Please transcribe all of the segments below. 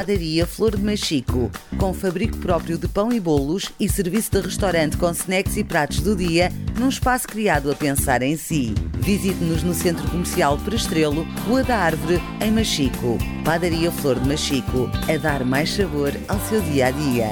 Padaria Flor de Machico, com fabrico próprio de pão e bolos e serviço de restaurante com snacks e pratos do dia, num espaço criado a pensar em si. Visite-nos no Centro Comercial Prestrelo, Rua da Árvore, em Machico. Padaria Flor de Machico, a dar mais sabor ao seu dia-a-dia.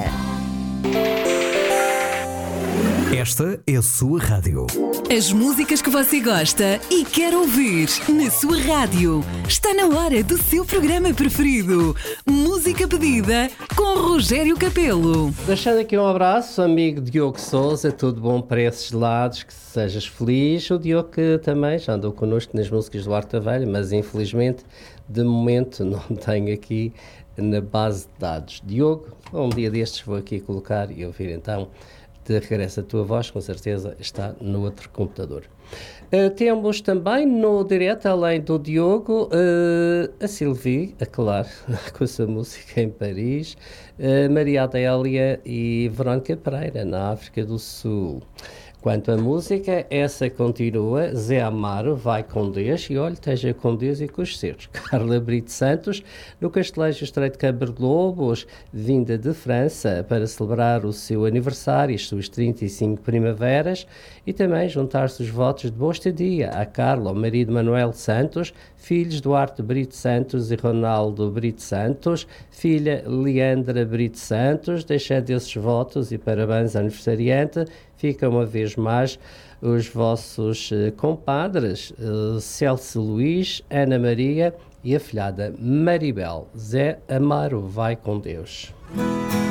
Esta é a sua rádio. As músicas que você gosta e quer ouvir na sua rádio. Está na hora do seu programa preferido. Música pedida com Rogério Capelo. Deixando aqui um abraço, amigo Diogo Souza, tudo bom para esses lados, que sejas feliz. O Diogo que também já andou connosco nas músicas do Horta Velha, mas infelizmente de momento não tenho aqui na base de dados. Diogo, um dia destes vou aqui colocar e ouvir então de regresso a tua voz, com certeza está no outro computador. Temos também no direto, além do Diogo, a Sylvie, claro, com a sua música em Paris, Maria Adélia e Verónica Pereira, na África do Sul. Quanto à música, essa continua. Zé Amaro, Vai com Deus, e olha, esteja com Deus e com os seus. Carla Brito Santos, no Castelejo Estreito de Cabo de Lobos, vinda de França para celebrar o seu aniversário, as suas 35 primaveras, e também juntar-se os votos de boa estadia a Carla, o marido Manuel Santos, filhos Duarte Brito Santos e Ronaldo Brito Santos, filha Leandra Brito Santos, deixando esses votos e parabéns ao aniversariante. Fica uma vez mais os vossos compadres, Celso Luís, Ana Maria e a filhada Maribel. Zé Amaro, vai com Deus.